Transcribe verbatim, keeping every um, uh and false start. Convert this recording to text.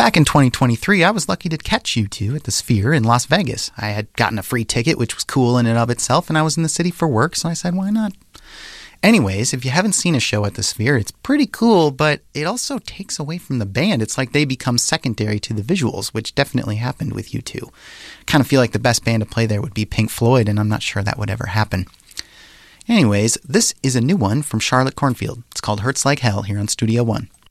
back in twenty twenty-three, I was lucky to catch U two at the Sphere in Las Vegas. I had gotten a free ticket, which was cool in and of itself, and I was in the city for work, so I said, why not? Anyways, if you haven't seen a show at the Sphere, it's pretty cool, but it also takes away from the band. It's like they become secondary to the visuals, which definitely happened with U two. I kind of feel like the best band to play there would be Pink Floyd, and I'm not sure that would ever happen. Anyways, this is a new one from Charlotte Cornfield. It's called Hurts Like Hell here on Studio One.